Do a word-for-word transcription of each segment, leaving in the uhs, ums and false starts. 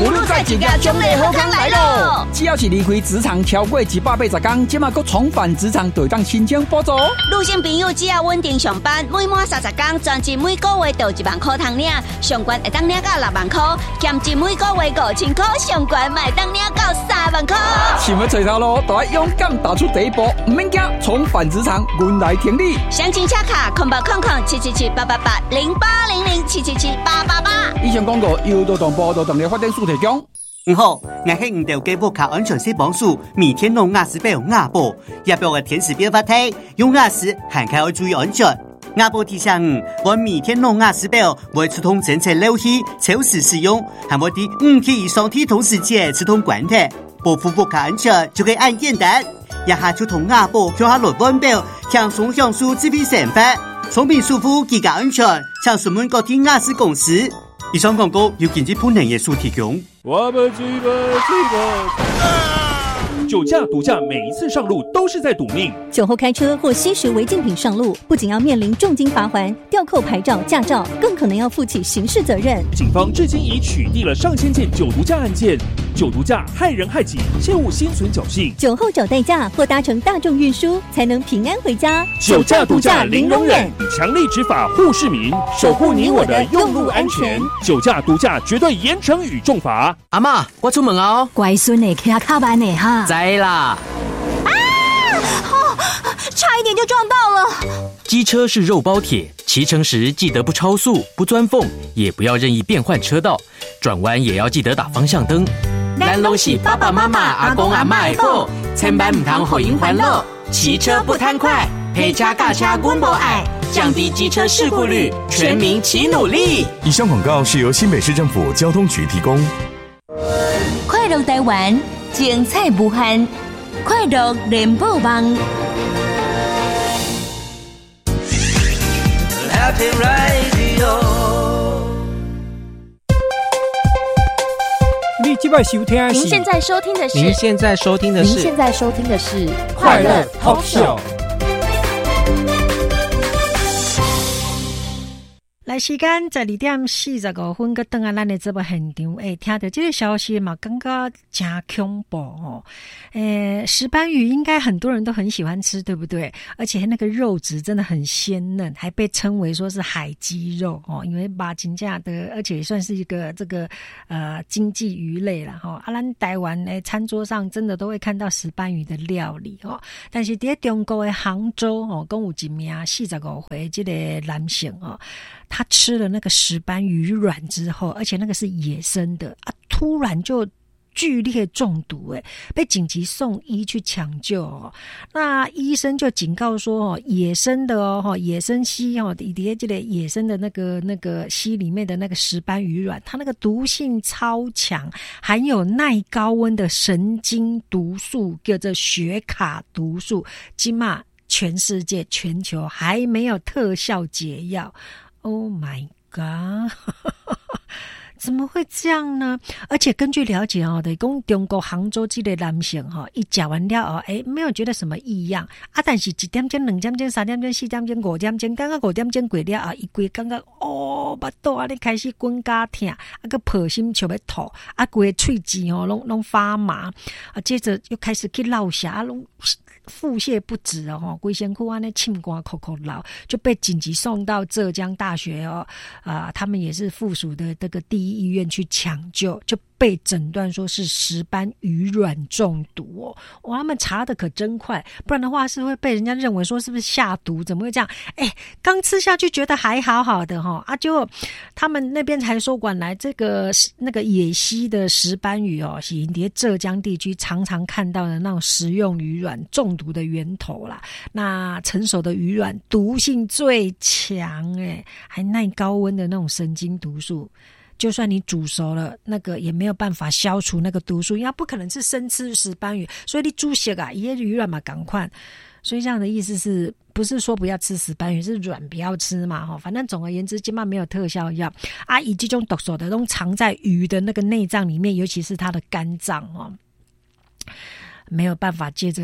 有你在一个奖励好康来咯！只要是离开职场超过一百八十天，即马佫重返职场，就当申请补助。 女性朋友只要稳定上班，每满三十天，专辑每个月就一万块通领，上悬会当领到六万块，兼职每个月五千块，上悬卖当领到三万块。 想要找头路，就要勇敢踏出第一步，唔免惊，重返职场，阮来挺你。 详情请卡空八空空七七七八八八零八零零七七七八八八。 以上广告由劳动部劳动力发展署提供。 唔好，我係唔掉基本卡安全性幫數，每天弄牙齒表牙布，也表嘅天時表法睇，用牙齒還係要注意安全。牙布提醒我每天弄牙齒表，會觸通正確漏氣，超時使用，還冇啲五天以上體同時間觸通關係，保護不卡安全就可以按簡單，一下觸通牙布，叫下落腕表，輕鬆享受智慧成法，聰明舒服，更加安全，請詢問各天牙齒公司。以上廣告由經濟部能業署提供。 我們追吧追吧，酒駕毒駕每一次上路都是在賭命。 酒後開車或吸食違禁品上路，不僅要面臨重金罰鍰、吊扣牌照、駕照，更可能要負起刑事責任。 警方至今已取締了上千件酒毒駕案件，酒毒駕害人害己，切勿心存僥倖。 酒後找代駕或搭乘大眾運輸，才能平安回家。 酒駕毒駕零容忍，強力執法護市民，守護你我的用路安全。酒駕毒駕絕對嚴懲與重罰。 阿媽，我出門哦。 乖孫呢，騎卡班呢哈。 知啦。 啊！哦，差一點就撞到了。 機車是肉包鐵，騎乘時記得不超速、不鑽縫，也不要任意變換車道，轉彎也要記得打方向燈。咱攏是爸爸媽媽、阿公阿嬷的寶，千萬唔通互因煩惱。騎車不貪快，陪車駕車阮無愛，降低機車事故率，全民齊努力。 以上廣告是由新北市政府交通局提供。 快樂台灣，精彩無限，快樂聯播網。 Happy Radio。 你今晚收听的是？ 您现在收听的是？ 您现在收听的是？ 您现在收听的是快樂 Talk Show。来时间十二点四十五分，个等下咱的这部现场，诶，听到这个消息嘛，感觉真恐怖哦。诶，石斑鱼应该很多人都很喜欢吃，对不对？而且那个肉质真的很鲜嫩，还被称为说是海鸡肉哦，因为把金价的，而且也算是一个这个呃经济鱼类啦哈。啊，咱台湾诶餐桌上真的都会看到石斑鱼的料理哦，但是在中国的杭州哦，讲有一名四十五岁这个男性哦。他吃了那个石斑鱼卵之后，而且那个是野生的啊，突然就剧烈中毒，诶，被紧急送医去抢救哦。那医生就警告说，哦，野生的哦，野生溪哦，底下这个野生的那个那个溪里面的那个石斑鱼卵，它那个毒性超强，含有耐高温的神经毒素，叫做雪卡毒素。今嘛，全世界全球还没有特效解药。Oh my god 怎么会这样呢？而且根据了解哦，的讲中国杭州这个男性哈，一吃完了哦，诶，没有觉得什么异样啊，但是一点钟、两点钟、三点钟、四点钟、五点钟，刚刚五点钟过了啊，一规刚刚哦，巴肚啊，你开始滚加痛，啊个破心就要吐，啊规个喙齿哦，拢拢发麻啊，接着又开始去落下，拢腹泻不止哦，规身躯安尼沁汗口口流，就被紧急送到浙江大学哦，啊、呃，他们也是附属的这个第一医院去抢救，就被诊断说是石斑鱼卵中毒哦。哇，他们查的可真快，不然的话是会被人家认为说是不是下毒？怎么会这样？哎，刚吃下去觉得还好好的哈、哦，啊，就他们那边才说管来这个那个野溪的石斑鱼哦，是在浙江地区常常看到的那种食用鱼卵中毒的源头啦。那成熟的鱼卵毒性最强，哎，还耐高温的那种神经毒素。就算你煮熟了，那个也没有办法消除那个毒素，因为它不可能是生吃石斑鱼，所以你煮熟啊，也鱼卵嘛赶快。所以这样的意思是不是说不要吃石斑鱼，是卵不要吃嘛？哈，反正总而言之，基本上没有特效药啊。以这种毒素的都藏在鱼的那个内脏里面，尤其是它的肝脏哦，没有办法接着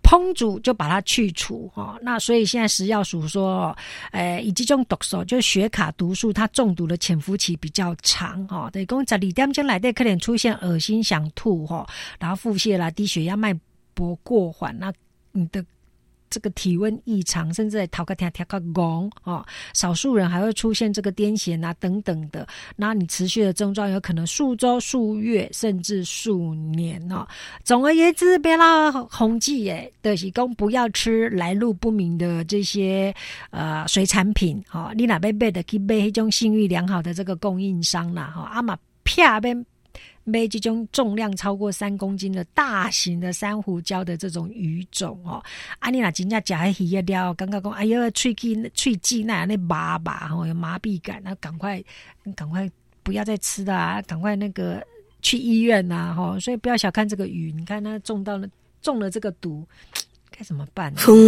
烹煮就把它去除哦。那所以现在食药署说，呃，以及这种毒素就是血卡毒素，它中毒的潜伏期比较长哦。等于讲十二点钟内底可能出现恶心、想吐哈、哦，然后腹泻啦、低血压、脉搏过缓，那你的这个体温异常，甚至头壳跳跳个拱哦，少数人还会出现这个癫痫啊等等的。那你持续的症状有可能数周、数月，甚至数年哦。总而言之，不要让红记耶的是讲不要吃来路不明的这些呃水产品哦。你哪边买的去买那种信誉良好的这个供应商啦哈，阿嘛啪边。买这种重量超过三公斤的大型的珊瑚礁的这种鱼种哦，啊你若真正吃迄鱼了，感觉讲哎呦喙齿喙齿那那麻麻吼，有麻痹感，那赶快赶快不要再吃的啊，赶快那个去医院呐、啊、吼，所以不要小看这个鱼，你看它中到了中了这个毒，该怎么办呢？